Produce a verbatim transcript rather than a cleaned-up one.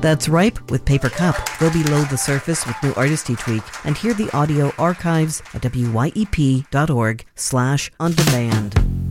That's Ripe with Paper Cup. Go below the surface with new artist each week and hear the audio archives at W Y E P dot org slash on demand.